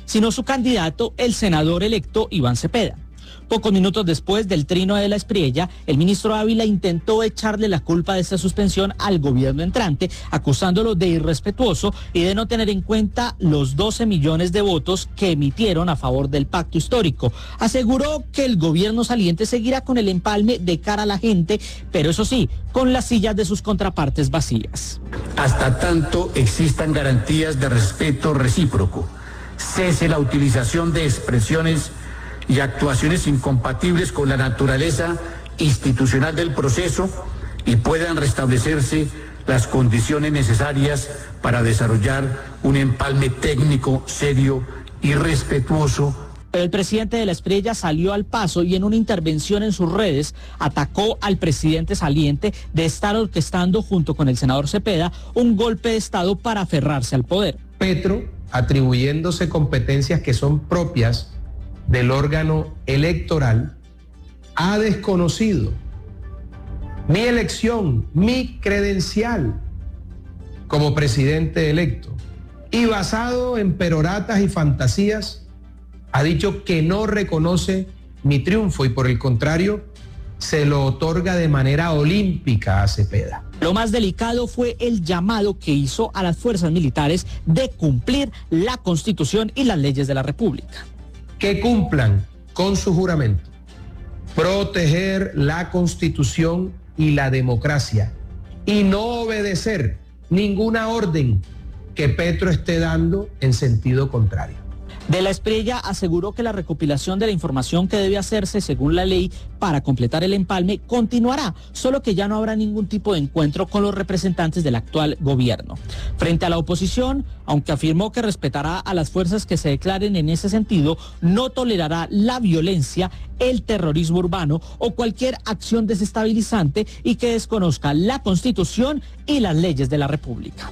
sino su candidato, el senador electo Iván Cepeda. Pocos minutos después del trino de la Espriella, el ministro Ávila intentó echarle la culpa de esta suspensión al gobierno entrante, acusándolo de irrespetuoso y de no tener en cuenta los 12 millones de votos que emitieron a favor del pacto histórico. Aseguró que el gobierno saliente seguirá con el empalme de cara a la gente, pero eso sí, con las sillas de sus contrapartes vacías. Hasta tanto existan garantías de respeto recíproco, cese la utilización de expresiones y actuaciones incompatibles con la naturaleza institucional del proceso y puedan restablecerse las condiciones necesarias para desarrollar un empalme técnico, serio y respetuoso. El presidente de la Espriella salió al paso y en una intervención en sus redes atacó al presidente saliente de estar orquestando junto con el senador Cepeda un golpe de Estado para aferrarse al poder. Petro, atribuyéndose competencias que son propias del órgano electoral, ha desconocido mi elección, mi credencial como presidente electo, y basado en peroratas y fantasías, ha dicho que no reconoce mi triunfo y por el contrario, se lo otorga de manera olímpica a Cepeda. Lo más delicado fue el llamado que hizo a las fuerzas militares de cumplir la Constitución y las leyes de la República. Que cumplan con su juramento, proteger la Constitución y la democracia y no obedecer ninguna orden que Petro esté dando en sentido contrario. De la Espriella aseguró que la recopilación de la información que debe hacerse según la ley para completar el empalme continuará, solo que ya no habrá ningún tipo de encuentro con los representantes del actual gobierno. Frente a la oposición, aunque afirmó que respetará a las fuerzas que se declaren en ese sentido, no tolerará la violencia, el terrorismo urbano o cualquier acción desestabilizante y que desconozca la Constitución y las leyes de la República.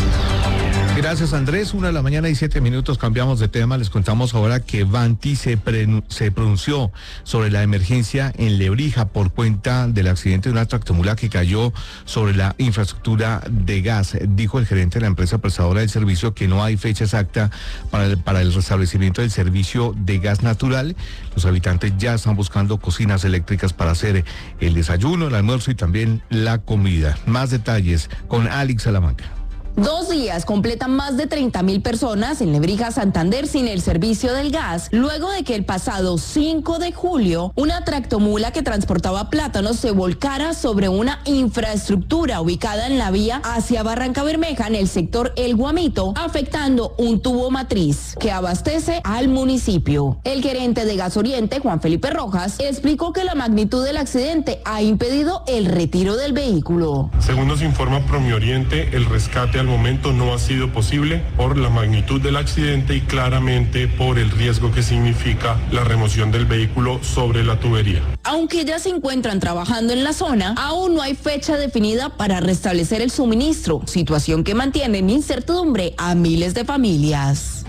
Gracias, Andrés. 1:07 a.m. Cambiamos de tema. Les contamos ahora que Vanti se pronunció sobre la emergencia en Lebrija por cuenta del accidente de una tractomula que cayó sobre la infraestructura de gas. Dijo el gerente de la empresa prestadora del servicio que no hay fecha exacta para el restablecimiento del servicio de gas natural. Los habitantes ya están buscando cocinas eléctricas para hacer el desayuno, el almuerzo y también la comida. Más detalles con Alex Salamanca. 2 días completan más de 30.000 personas en Lebrija, Santander sin el servicio del gas, luego de que el pasado 5 de julio una tractomula que transportaba plátanos se volcara sobre una infraestructura ubicada en la vía hacia Barranca Bermeja en el sector El Guamito, afectando un tubo matriz que abastece al municipio. El gerente de Gas Oriente, Juan Felipe Rojas, explicó que la magnitud del accidente ha impedido el retiro del vehículo. Según nos informa Promioriente, el rescate al momento no ha sido posible por la magnitud del accidente y claramente por el riesgo que significa la remoción del vehículo sobre la tubería. Aunque ya se encuentran trabajando en la zona, aún no hay fecha definida para restablecer el suministro, situación que mantiene en incertidumbre a miles de familias.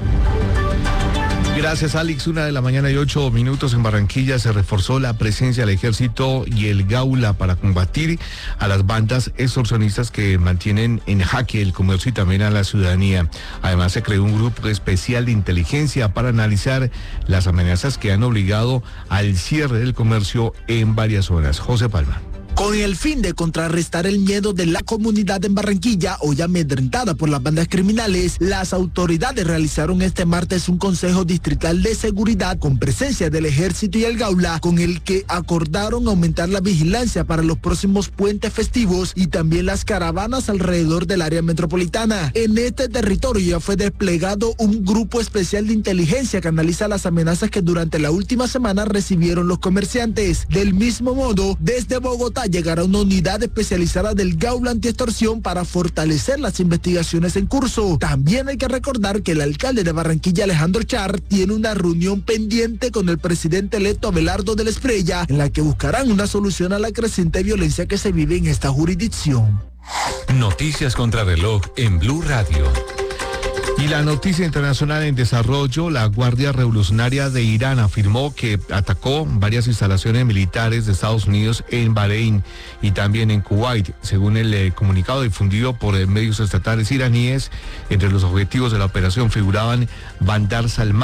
Gracias, Alex. 1:08 a.m. En Barranquilla se reforzó la presencia del Ejército y el Gaula para combatir a las bandas extorsionistas que mantienen en jaque el comercio y también a la ciudadanía. Además, se creó un grupo especial de inteligencia para analizar las amenazas que han obligado al cierre del comercio en varias zonas. José Palma. Con el fin de contrarrestar el miedo de la comunidad en Barranquilla, hoy amedrentada por las bandas criminales, las autoridades realizaron este martes un consejo distrital de seguridad con presencia del Ejército y el Gaula, con el que acordaron aumentar la vigilancia para los próximos puentes festivos y también las caravanas alrededor del área metropolitana. En este territorio ya fue desplegado un grupo especial de inteligencia que analiza las amenazas que durante la última semana recibieron los comerciantes. Del mismo modo, desde Bogotá llegará una unidad especializada del Gaula Antiextorsión para fortalecer las investigaciones en curso. También hay que recordar que el alcalde de Barranquilla, Alejandro Char, tiene una reunión pendiente con el presidente electo Abelardo de la Espriella, en la que buscarán una solución a la creciente violencia que se vive en esta jurisdicción. Noticias contra reloj en Blue Radio. Y la noticia internacional en desarrollo, la Guardia Revolucionaria de Irán afirmó que atacó varias instalaciones militares de Estados Unidos en Bahrein y también en Kuwait. Según el comunicado difundido por medios estatales iraníes, entre los objetivos de la operación figuraban Bandar Salman,